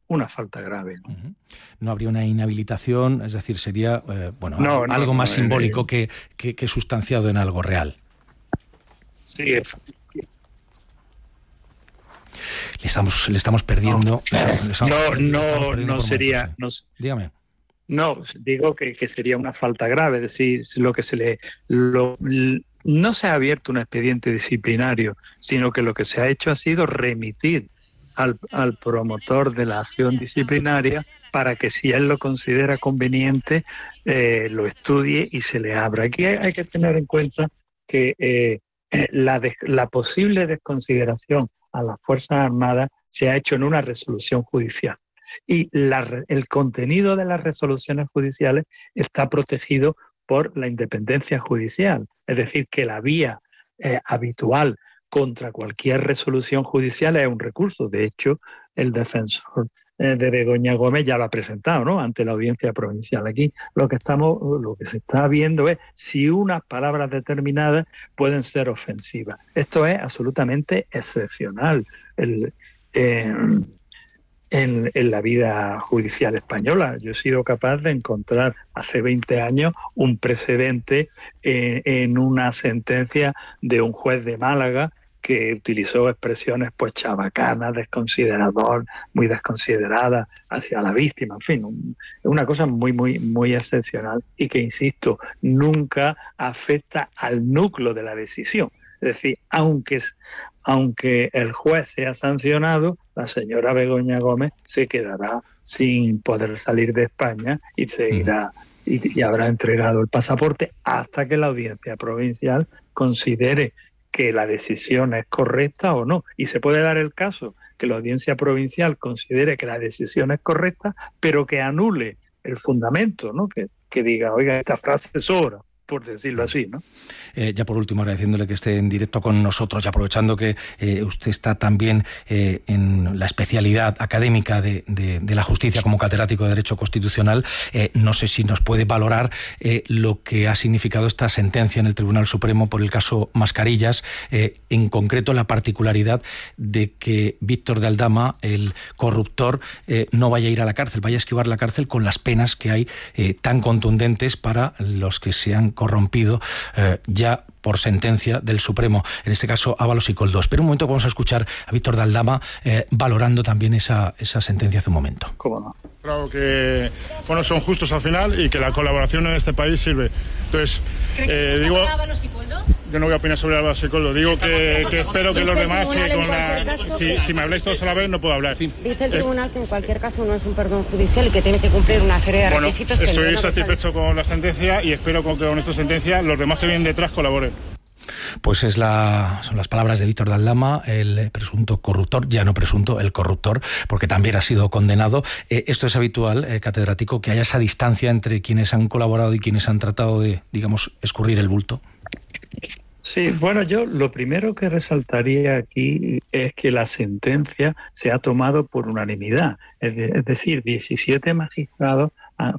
una falta grave, ¿no? No habría una inhabilitación, es decir, sería algo más simbólico que sustanciado en algo real. Sí, le estamos perdiendo. No sería. Dígame. No, digo que sería una falta grave, es decir, no se ha abierto un expediente disciplinario, sino que lo que se ha hecho ha sido remitir al promotor de la acción disciplinaria para que, si él lo considera conveniente, lo estudie y se le abra. Aquí hay que tener en cuenta que la posible desconsideración a las Fuerzas Armadas se ha hecho en una resolución judicial. Y el contenido de las resoluciones judiciales está protegido por la independencia judicial. Es decir, que la vía habitual contra cualquier resolución judicial es un recurso. De hecho, el defensor de Begoña Gómez ya lo ha presentado, ¿no?, ante la audiencia provincial. Aquí lo que se está viendo es si unas palabras determinadas pueden ser ofensivas. Esto es absolutamente excepcional en la vida judicial española. Yo he sido capaz de encontrar hace 20 años un precedente en una sentencia de un juez de Málaga que utilizó expresiones pues chabacanas, muy desconsideradas hacia la víctima. En fin, es una cosa muy, muy, muy excepcional y que, insisto, nunca afecta al núcleo de la decisión. Es decir, aunque el juez sea sancionado, la señora Begoña Gómez se quedará sin poder salir de España y seguirá y habrá entregado el pasaporte hasta que la audiencia provincial considere que la decisión es correcta o no. Y se puede dar el caso que la audiencia provincial considere que la decisión es correcta, pero que anule el fundamento, ¿no? Que diga, oiga, esta frase sobra, por decirlo así, ¿no? Ya por último, agradeciéndole que esté en directo con nosotros y aprovechando que usted está también en la especialidad académica de la justicia como catedrático de Derecho Constitucional, no sé si nos puede valorar lo que ha significado esta sentencia en el Tribunal Supremo por el caso Mascarillas, en concreto la particularidad de que Víctor de Aldama, el corruptor, no vaya a ir a la cárcel, vaya a esquivar la cárcel con las penas que hay tan contundentes para los que se han corrompido ya por sentencia del Supremo, en este caso Ábalos y Koldo. Espera un momento, vamos a escuchar a Víctor de Aldama valorando también esa sentencia hace un momento. ¿Cómo no? Claro que son justos al final y que la colaboración en este país sirve. Entonces, digo, Ábalos y Koldo? Yo no voy a opinar sobre Ábalos y Koldo. Digo que espero que los demás, si me habláis todos a la vez, no puedo hablar. Sí. Dice el tribunal que en cualquier caso no es un perdón judicial y que tiene que cumplir una serie de requisitos. Estoy satisfecho con la sentencia y espero que con esta sentencia los demás que vienen detrás colaboren. Pues son las palabras de Víctor de Aldama, el presunto corruptor, ya no presunto, el corruptor, porque también ha sido condenado. Esto es habitual, catedrático, que haya esa distancia entre quienes han colaborado y quienes han tratado de, digamos, escurrir el bulto. Sí, bueno, yo lo primero que resaltaría aquí es que la sentencia se ha tomado por unanimidad. Es decir, 17 magistrados,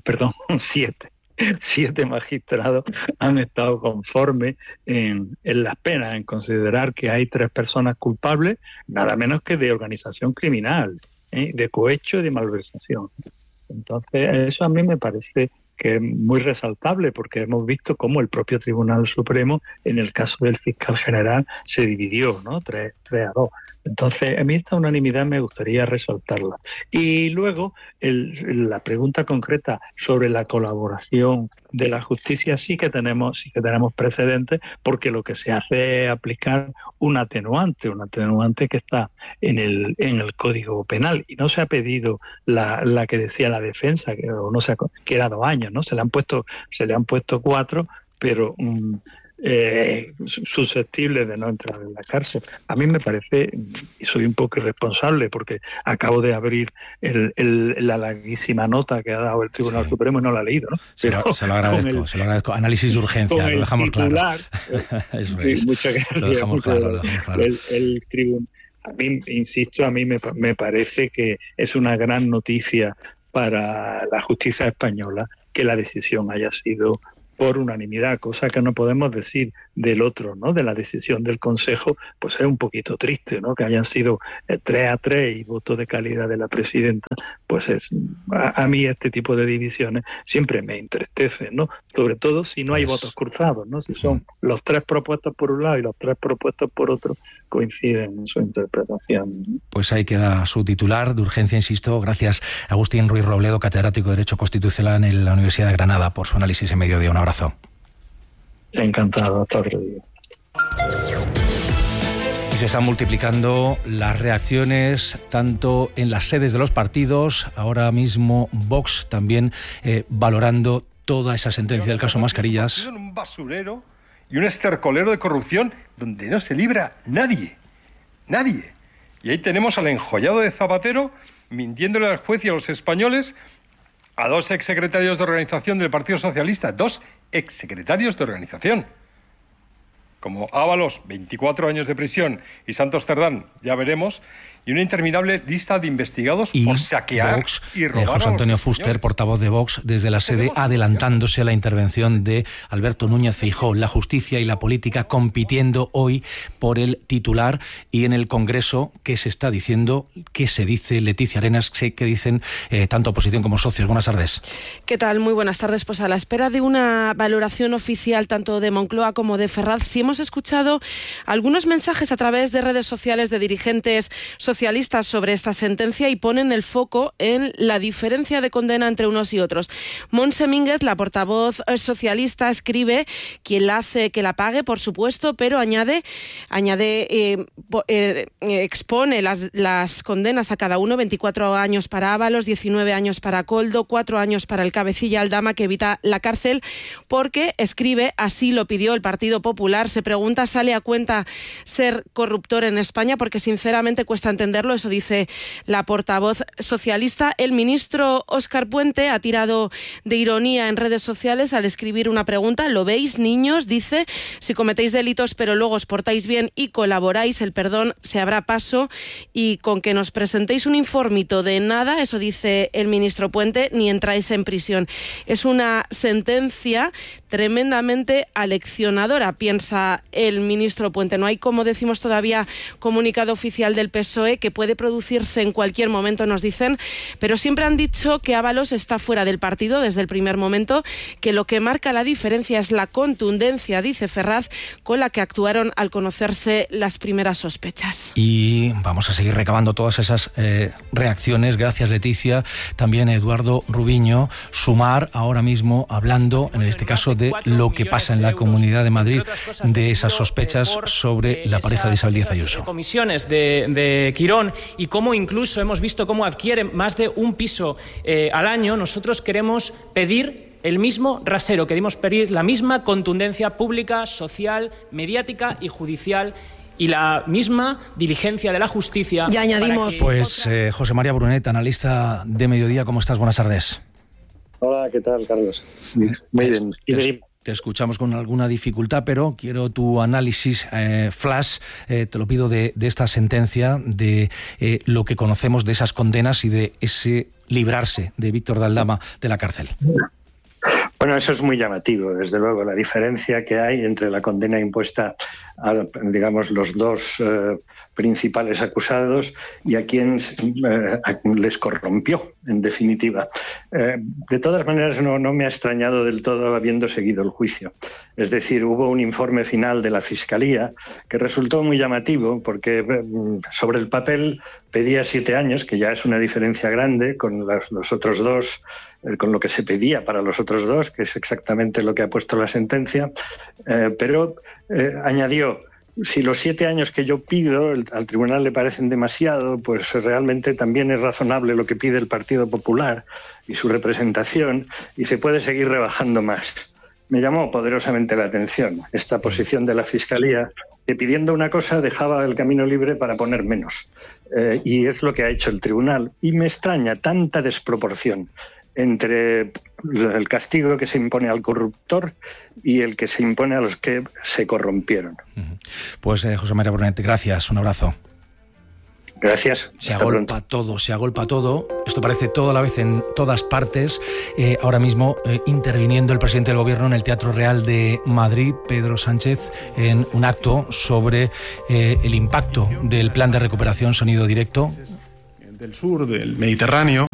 7 magistrados han estado conformes en las penas, en considerar que hay 3 personas culpables, nada menos que de organización criminal, de cohecho y de malversación. Entonces, eso a mí me parece que es muy resaltable, porque hemos visto cómo el propio Tribunal Supremo, en el caso del fiscal general, se dividió, ¿no? 3-2. Entonces, a mí esta unanimidad me gustaría resaltarla. Y luego, la pregunta concreta sobre la colaboración de la justicia, sí que tenemos precedentes, porque lo que se hace es aplicar un atenuante que está en el Código Penal, y no se ha pedido la que decía la defensa, que era 2 años, ¿no? Se le han puesto 4, pero susceptible de no entrar en la cárcel. A mí me parece, y soy un poco irresponsable porque acabo de abrir la larguísima nota que ha dado el Tribunal Supremo y no la he leído, ¿no? Pero se lo agradezco. Análisis de urgencia, lo dejamos titular, claro. Eso sí, es. Muchas gracias. Lo dejamos claro. El tribunal, a mí, insisto, a mí me parece que es una gran noticia para la justicia española que la decisión haya sido por unanimidad, cosa que no podemos decir del otro, ¿no? De la decisión del Consejo, pues es un poquito triste, ¿no? Que hayan sido 3-3 y voto de calidad de la presidenta, pues a mí este tipo de divisiones siempre me entristecen, ¿no? Sobre todo si no hay votos cruzados, ¿no? Si son los 3 propuestos por un lado y los 3 propuestos por otro, coinciden en su interpretación. Pues ahí queda su titular de urgencia, insisto. Gracias, Agustín Ruiz Robledo, catedrático de Derecho Constitucional en la Universidad de Granada, por su análisis en Mediodía. Un abrazo. Encantado, hasta otro día. Se están multiplicando las reacciones tanto en las sedes de los partidos, ahora mismo Vox también valorando toda esa sentencia del caso Mascarillas. Un basurero y un estercolero de corrupción donde no se libra nadie. Y ahí tenemos al enjollado de Zapatero mintiéndole al juez y a los españoles, a 2 exsecretarios de organización del Partido Socialista, 2 exsecretarios de organización. Como Ábalos, 24 años de prisión, y Santos Cerdán, ya veremos, y una interminable lista de investigados por saquear Vox, y robar. José Antonio Fuster, portavoz de Vox, desde la sede, adelantándose a la intervención de Alberto Núñez Feijóo. La justicia y la política compitiendo hoy por el titular, y en el Congreso, ¿qué se está diciendo? ¿Qué se dice? Leticia Arenas, ¿qué dicen tanto oposición como socios? Buenas tardes. ¿Qué tal? Muy buenas tardes. Pues a la espera de una valoración oficial tanto de Moncloa como de Ferraz, sí hemos escuchado algunos mensajes a través de redes sociales de dirigentes socialistas sobre esta sentencia y ponen el foco en la diferencia de condena entre unos y otros. Montse Mínguez, la portavoz socialista, escribe: quien la hace que la pague, por supuesto, pero expone las condenas a cada uno: 24 años para Ábalos, 19 años para Koldo, 4 años para el cabecilla Aldama, que evita la cárcel porque, escribe, así lo pidió el Partido Popular. Se pregunta, ¿sale a cuenta ser corruptor en España? Porque sinceramente cuesta entenderlo, eso dice la portavoz socialista. El ministro Óscar Puente ha tirado de ironía en redes sociales al escribir una pregunta: ¿lo veis, niños? Dice: si cometéis delitos pero luego os portáis bien y colaboráis, el perdón se abra paso, y con que nos presentéis un informito de nada, eso dice el ministro Puente, ni entráis en prisión. Es una sentencia tremendamente aleccionadora, piensa el ministro Puente. No hay, como decimos, todavía comunicado oficial del PSOE, que puede producirse en cualquier momento, nos dicen, pero siempre han dicho que Ábalos está fuera del partido desde el primer momento, que lo que marca la diferencia es la contundencia, dice Ferraz, con la que actuaron al conocerse las primeras sospechas. Y vamos a seguir recabando todas esas reacciones. Gracias, Leticia. También Eduardo Rubiño, Sumar, ahora mismo hablando, en este caso, de lo que pasa en la Comunidad de Madrid, de esas sospechas sobre la pareja de Isabel Díaz Ayuso. Comisiones de Quirón, y cómo incluso hemos visto cómo adquieren más de un piso al año. Nosotros queremos pedir el mismo rasero, queremos pedir la misma contundencia pública, social, mediática y judicial, y la misma diligencia de la justicia. Ya añadimos. Pues José María Brunet, analista de Mediodía, ¿cómo estás? Buenas tardes. Hola, ¿qué tal, Carlos? Muy bien. Te escuchamos con alguna dificultad, pero quiero tu análisis flash, te lo pido, de esta sentencia, de lo que conocemos de esas condenas y de ese librarse de Víctor de Aldama de la cárcel. Bueno, eso es muy llamativo, desde luego, la diferencia que hay entre la condena impuesta a, digamos, los 2 principales acusados y a quien les corrompió, en definitiva. De todas maneras, no me ha extrañado del todo habiendo seguido el juicio. Es decir, hubo un informe final de la Fiscalía que resultó muy llamativo porque sobre el papel pedía 7 años, que ya es una diferencia grande con los otros 2, con lo que se pedía para los otros 2, que es exactamente lo que ha puesto la sentencia, pero añadió: si los 7 años que yo pido al tribunal le parecen demasiado, pues realmente también es razonable lo que pide el Partido Popular y su representación, y se puede seguir rebajando más. Me llamó poderosamente la atención esta posición de la Fiscalía, que pidiendo una cosa dejaba el camino libre para poner menos. Y es lo que ha hecho el tribunal. Y me extraña tanta desproporción entre el castigo que se impone al corruptor y el que se impone a los que se corrompieron. Pues José María Brunet, gracias, un abrazo. Gracias. Se agolpa todo. Esto parece todo a la vez en todas partes. Ahora mismo interviniendo el presidente del Gobierno en el Teatro Real de Madrid, Pedro Sánchez, en un acto sobre el impacto del plan de recuperación. Sonido directo. Del sur, del Mediterráneo,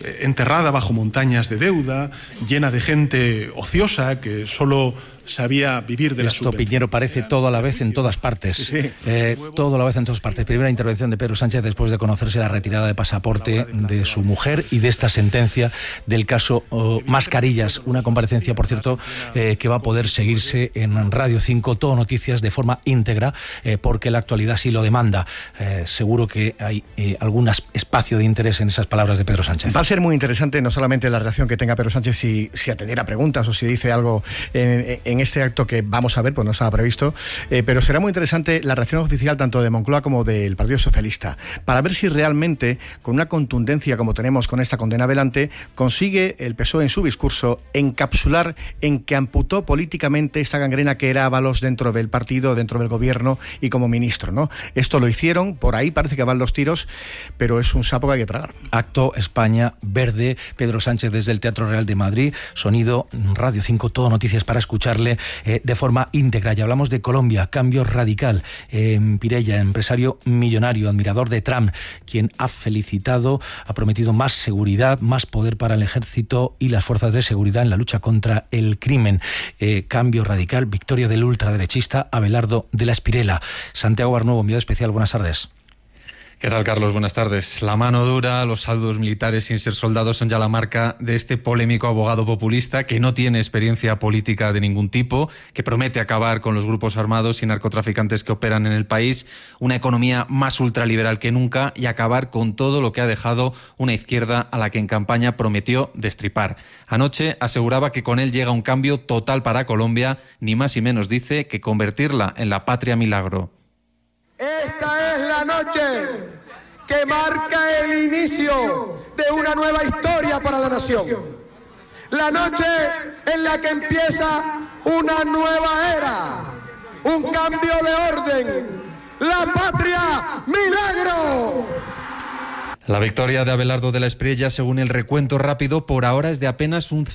enterrada bajo montañas de deuda, llena de gente ociosa que solo sabía vivir de la subvención. Esto, Piñero, parece todo a la vez en todas partes. Sí. Todo a la vez en todas partes. Primera intervención de Pedro Sánchez después de conocerse la retirada de pasaporte de su mujer y de esta sentencia del caso Mascarillas. Una comparecencia, por cierto, que va a poder seguirse en Radio 5, Todo Noticias, de forma íntegra, porque la actualidad sí lo demanda. Seguro que hay algún espacio de interés en esas palabras de Pedro Sánchez. Va a ser muy interesante no solamente la reacción que tenga Pedro Sánchez si atendiera preguntas o si dice algo en este acto que vamos a ver, pues no estaba previsto, pero será muy interesante la reacción oficial tanto de Moncloa como del Partido Socialista, para ver si realmente, con una contundencia como tenemos con esta condena delante, consigue el PSOE en su discurso encapsular en que amputó políticamente esta gangrena que era Ábalos dentro del partido, dentro del gobierno y como ministro, ¿no? Esto lo hicieron, por ahí parece que van los tiros, pero es un sapo que hay que tragar. Acto España Verde, Pedro Sánchez desde el Teatro Real de Madrid, sonido Radio 5, Todo Noticias para escucharle de forma íntegra. Y hablamos de Colombia, cambio radical. Pirella, empresario millonario, admirador de Trump, quien ha prometido más seguridad, más poder para el ejército y las fuerzas de seguridad en la lucha contra el crimen. Cambio radical, victoria del ultraderechista Abelardo de la Espriella. Santiago Barnuevo, enviado especial, buenas tardes. ¿Qué tal, Carlos? Buenas tardes. La mano dura, los saldos militares sin ser soldados son ya la marca de este polémico abogado populista que no tiene experiencia política de ningún tipo, que promete acabar con los grupos armados y narcotraficantes que operan en el país, una economía más ultraliberal que nunca y acabar con todo lo que ha dejado una izquierda a la que en campaña prometió destripar. Anoche aseguraba que con él llega un cambio total para Colombia, ni más ni menos dice que convertirla en la patria milagro. Esta es la noche que marca el inicio de una nueva historia para la nación. La noche en la que empieza una nueva era, un cambio de orden, la patria milagro. La victoria de Abelardo de la Espriella, según el recuento rápido, por ahora es de apenas un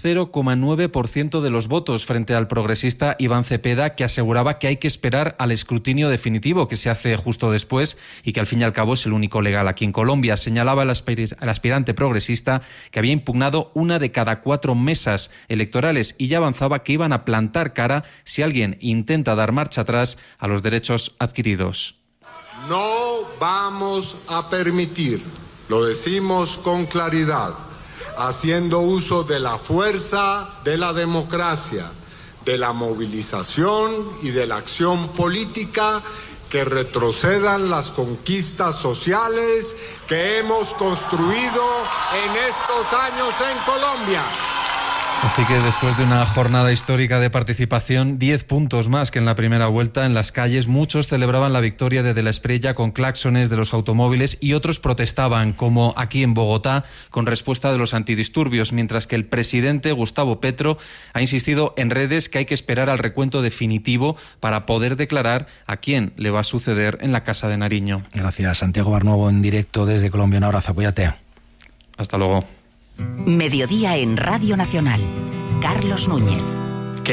0,9% de los votos frente al progresista Iván Cepeda, que aseguraba que hay que esperar al escrutinio definitivo que se hace justo después y que al fin y al cabo es el único legal aquí en Colombia. Señalaba el aspirante progresista que había impugnado 1 de cada 4 mesas electorales y ya avanzaba que iban a plantar cara si alguien intenta dar marcha atrás a los derechos adquiridos. No vamos a permitir, lo decimos con claridad, haciendo uso de la fuerza de la democracia, de la movilización y de la acción política, que retrocedan las conquistas sociales que hemos construido en estos años en Colombia. Así que después de una jornada histórica de participación, 10 puntos más que en la primera vuelta en las calles, muchos celebraban la victoria de la Espriella con claxones de los automóviles y otros protestaban, como aquí en Bogotá, con respuesta de los antidisturbios, mientras que el presidente Gustavo Petro ha insistido en redes que hay que esperar al recuento definitivo para poder declarar a quién le va a suceder en la Casa de Nariño. Gracias, Santiago Barnuevo, en directo desde Colombia. Un abrazo, cuídate. Hasta luego. Mediodía en Radio Nacional. Carlos Núñez.